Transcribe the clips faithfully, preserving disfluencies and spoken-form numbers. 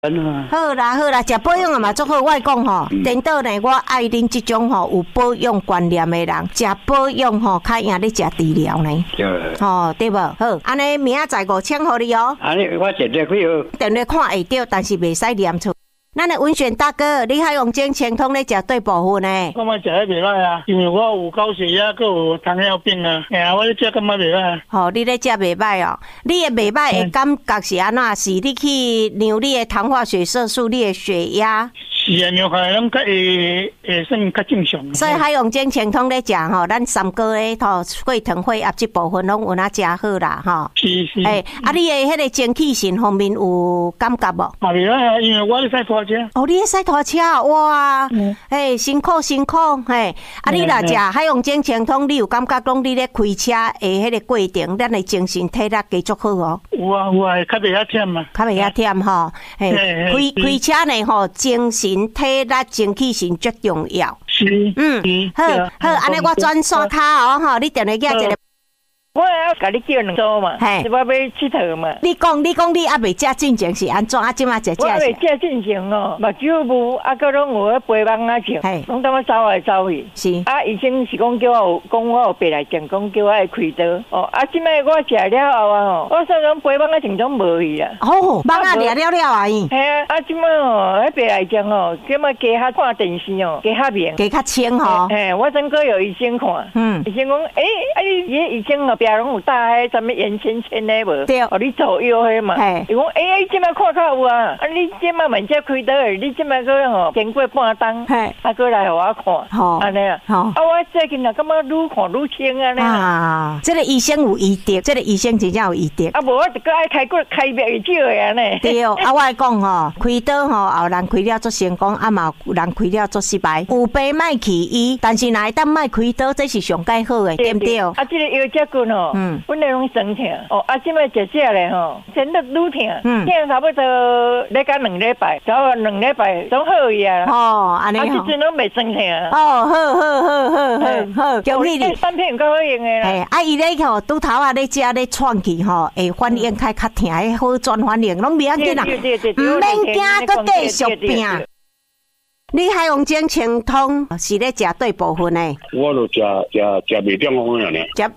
好啦好啦，食保养啊嘛足好。我讲吼，颠倒呢，我爱恁即种吼有保养观念的人，食保养吼较赢你食治疗呢。 对。 吼，对无？好，安尼明仔载五千互你哦。 安尼我直接去哦。 电话看会到，但是袂使念出。咱的文选大哥，你还用精清通咧食对部分呢？ 我嘛食迄袂歹啊，因为我有高血压，佮有糖尿病啊。哎呀，我咧食感觉袂歹。 吼，你咧食袂歹哦？你的袂歹的感觉是安怎？是你去量你的糖化血色素、你的血压？ 是啊，量下来拢较会会算较正常。 所以海用精清通咧食吼，咱三个月吼血糖、血压这部分拢有哪食好啦吼。 是是。 诶，啊，你的迄个精气神方面有感觉无？ 嘛袂歹啊，因为我咧赛拖车。 哦，你咧赛拖车哇？嗯。诶，辛苦辛苦嘿。啊，你若食海用精清通，你有感觉讲你咧开车诶，迄个过程，咱的精神体力加足好哦。 有啊有啊，较袂遐忝啊。 较袂遐忝吼。嘿，开开车呢吼，精神。体力、精气神最重要。 是， 嗯，好，好，安尼我转线卡哦，吼，你电话叫一个。 我要甲你叫两组嘛，是我要佚佗嘛。 你讲，你讲你还未食进前是安怎？啊，即马食食。 我未食进前哦，目睭无，啊，佮拢有迄肥蚊啊像，拢当我走来走去。 是。 啊，医生是讲叫我有，讲我有白内障，讲叫我爱开刀。哦，啊，即摆我食了后啊吼，我说种肥蚊啊症状无去啦。 哦，蚊啊掠了了啊伊。 系啊，啊，即摆哦，迄白内障哦，即摆加较看电视哦，加较明， 加较清吼。 嘿，我整个有医生看，嗯，医生讲，诶，啊，你迄医生哦。病拢有带迄什么圆圈圈的无？对，哦，你左右迄嘛。伊讲，哎、欸，即摆看较有啊，啊，你即摆慢只开刀的，你即摆个吼经过半冬，啊，过来互我看，吼，安尼啊，啊，我最近啊，感觉愈看愈清安尼啊。这个医生有医德，这个医生真正有医德。 啊，无我就搁爱开骨开药少的安尼。 对，啊，我来讲吼，开刀吼，有人开了做成功，啊嘛有人开了做失败。有病莫去医，但是若会当莫开刀，这是上介好的，对不对？啊， 这个腰脊骨吼，嗯。阮咧拢酸痛，哦，啊，即摆食食咧吼，真的愈痛，嗯，痛差不多咧甲两礼拜，差不多两礼拜总好去啊。 哦，安尼吼， 啊，即阵拢袂酸痛。 哦，好好好好好好，恭喜你。 产品够好用诶啦。 哎，啊，伊咧吼拄头啊咧食咧喘气吼，会反应较较疼，迄好转反应，拢袂要紧啦，毋免惊，搁继续拼。你海用精清通是咧食对部分诶？ 我就食食食袂中风了呢。 食，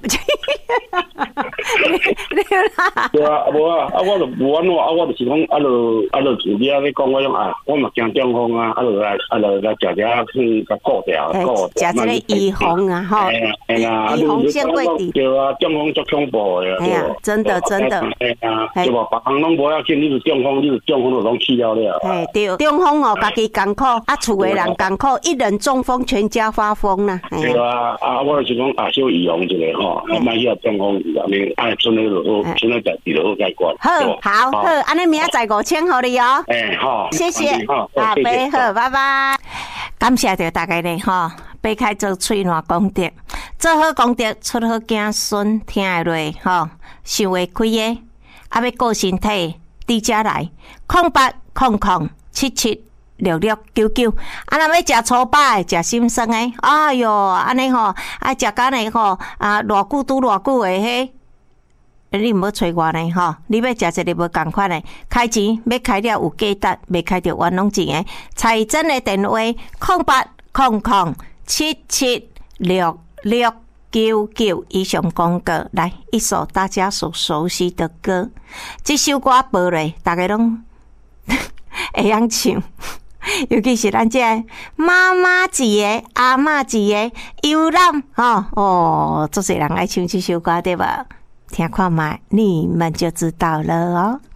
你啦？对啊，无啊，啊我就无安怎，啊我就是讲，啊就啊就你啊咧讲我种啊，我嘛惊中风啊，啊就来啊就来食食去甲顾掉，顾掉。食这个预防啊，吼， 哎呀， 预防先贵啲。 对啊，中风足恐怖诶。 哎呀，真的真的。 哎呀，对吧？别人拢无要紧，你是中风，你是中风就拢去了了。 哎对，中风哦，家己艰苦啊。厝的人艰苦，一人中风，全家发疯啦。 对啊，啊，我是讲啊，小预防一下吼，啊，莫遐中风，安尼按顺那个好，顺那代志就好解决。 好，好，好，安尼明仔载五千互你哦。 哎，好， 谢谢，啊，拜好，拜拜。感谢着大家咧吼，掰开做喙烂功德，做好功德，出好子孙，听会落吼，想会开的，啊，要顾身体，伫遮来，空八空空七七。六六九九，啊！若要食粗饱的，食心酸的，哎哟，安尼吼，啊，食干的吼，啊，偌久拄偌久的迄，你毋要催我呢吼，你要食一个无共款的，开钱要开了有价值，未开着冤枉钱的。财政的电话：空八空空七七六六九九。以上广告来一首大家所熟悉的歌，这首歌播咧，大家拢会晓唱。尤其是咱这妈妈级的、阿嬷级的、游览哦哦，足侪人爱唱这首歌对吧？听看嘛，你们就知道了哦。